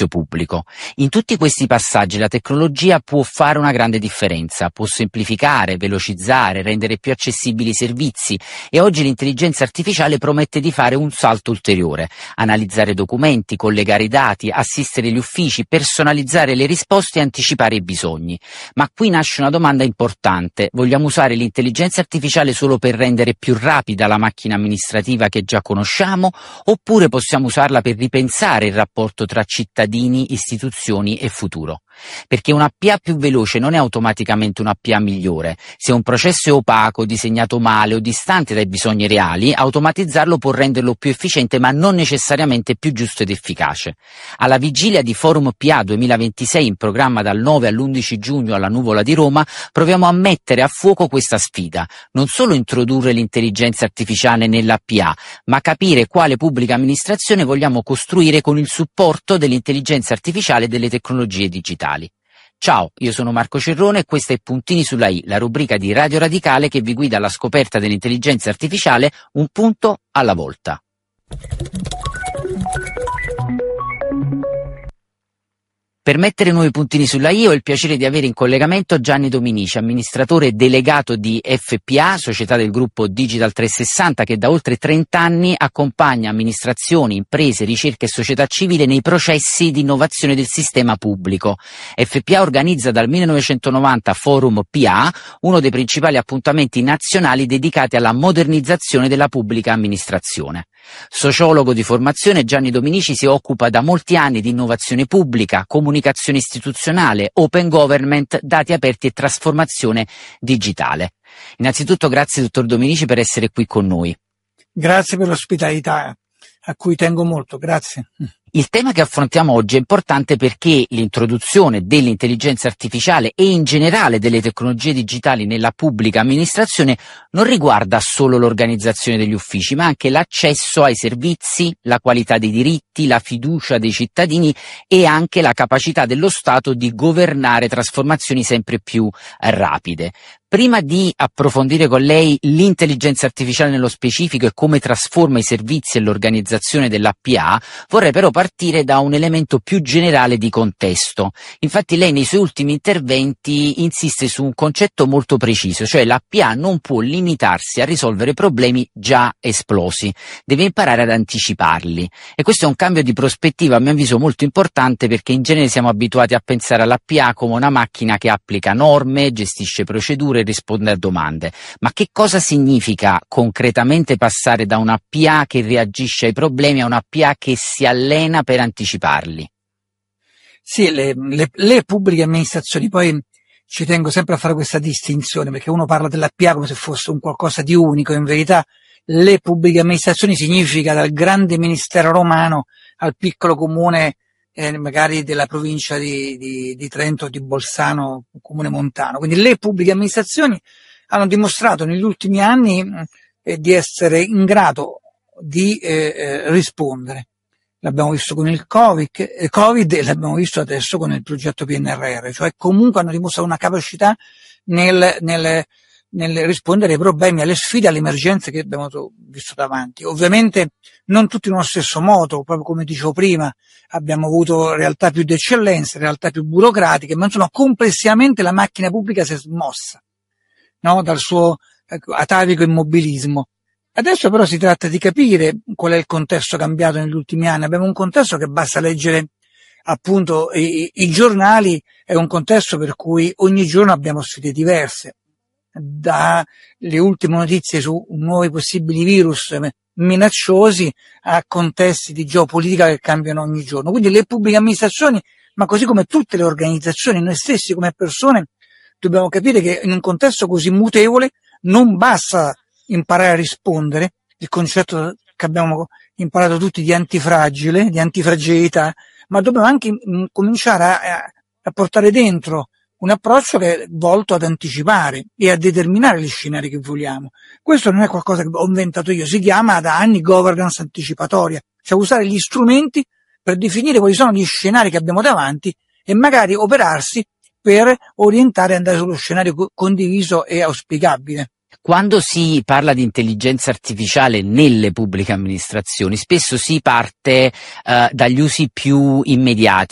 servizio pubblico. In tutti questi passaggi la tecnologia può fare una grande differenza, può semplificare, velocizzare, rendere più accessibili i servizi e oggi l'intelligenza artificiale promette di fare un salto ulteriore, analizzare documenti, collegare i dati, assistere gli uffici, personalizzare le risposte e anticipare i bisogni. Ma qui nasce una domanda importante: vogliamo usare l'intelligenza artificiale solo per rendere più rapida la macchina amministrativa che già conosciamo, oppure possiamo usarla per ripensare il rapporto tra cittadini, istituzioni e futuro? Perché una PA più veloce non è automaticamente una PA migliore. Se un processo è opaco, disegnato male o distante dai bisogni reali, automatizzarlo può renderlo più efficiente ma non necessariamente più giusto ed efficace. Alla vigilia di Forum PA 2026, in programma dal 9 all'11 giugno alla Nuvola di Roma, proviamo a mettere a fuoco questa sfida: non solo introdurre l'intelligenza artificiale nella PA, ma capire quale pubblica amministrazione vogliamo costruire con il supporto dell'intelligenza artificiale e delle tecnologie digitali. Ciao, io sono Marco Cerrone e questo è Puntini sulla I, la rubrica di Radio Radicale che vi guida alla scoperta dell'intelligenza artificiale un punto alla volta. Per mettere nuovi puntini sulla I ho il piacere di avere in collegamento Gianni Dominici, amministratore delegato di FPA, società del gruppo Digital 360, che da oltre 30 anni accompagna amministrazioni, imprese, ricerca e società civile nei processi di innovazione del sistema pubblico. FPA organizza dal 1990 Forum PA, uno dei principali appuntamenti nazionali dedicati alla modernizzazione della pubblica amministrazione. Sociologo di formazione, Gianni Dominici si occupa da molti anni di innovazione pubblica, comunicazione istituzionale, open government, dati aperti e trasformazione digitale. Innanzitutto grazie dottor Dominici per essere qui con noi. Grazie per l'ospitalità, a cui tengo molto, grazie. Il tema che affrontiamo oggi è importante perché l'introduzione dell'intelligenza artificiale e in generale delle tecnologie digitali nella pubblica amministrazione non riguarda solo l'organizzazione degli uffici, ma anche l'accesso ai servizi, la qualità dei diritti, la fiducia dei cittadini e anche la capacità dello Stato di governare trasformazioni sempre più rapide. Prima di approfondire con lei l'intelligenza artificiale nello specifico e come trasforma i servizi e l'organizzazione della PA, vorrei però partire da un elemento più generale di contesto. Infatti lei nei suoi ultimi interventi insiste su un concetto molto preciso, cioè la PA non può limitarsi a risolvere problemi già esplosi, deve imparare ad anticiparli. E questo è un cambio di prospettiva a mio avviso molto importante, perché in genere siamo abituati a pensare alla PA come una macchina che applica norme, gestisce procedure, risponde a domande. Ma che cosa significa concretamente passare da una PA che reagisce ai problemi a una PA che si allena per anticiparli? Sì, le pubbliche amministrazioni, poi ci tengo sempre a fare questa distinzione, perché uno parla della PA come se fosse un qualcosa di unico. In verità le pubbliche amministrazioni significa dal grande ministero romano al piccolo comune magari della provincia di Trento o di Bolzano, comune montano. Quindi le pubbliche amministrazioni hanno dimostrato negli ultimi anni di essere in grado di rispondere. L'abbiamo visto con il Covid e l'abbiamo visto adesso con il progetto PNRR, cioè comunque hanno dimostrato una capacità nel rispondere ai problemi, alle sfide, alle emergenze che abbiamo visto davanti. Ovviamente non tutti nello stesso modo, proprio come dicevo prima, abbiamo avuto realtà più di eccellenza, realtà più burocratiche, ma insomma complessivamente la macchina pubblica si è smossa, no? Dal suo atavico immobilismo. Adesso però si tratta di capire qual è il contesto cambiato negli ultimi anni. Abbiamo un contesto che basta leggere appunto i giornali, è un contesto per cui ogni giorno abbiamo sfide diverse. Dalle ultime notizie su nuovi possibili virus minacciosi a contesti di geopolitica che cambiano ogni giorno. Quindi le pubbliche amministrazioni, ma così come tutte le organizzazioni, noi stessi come persone, dobbiamo capire che in un contesto così mutevole non basta imparare a rispondere, il concetto che abbiamo imparato tutti di antifragile, di antifragilità, ma dobbiamo anche cominciare a portare dentro un approccio che è volto ad anticipare e a determinare gli scenari che vogliamo. Questo non è qualcosa che ho inventato io, si chiama da anni governance anticipatoria, cioè usare gli strumenti per definire quali sono gli scenari che abbiamo davanti e magari operarsi per orientare e andare sullo scenario condiviso e auspicabile. Quando si parla di intelligenza artificiale nelle pubbliche amministrazioni, spesso si parte dagli usi più immediati,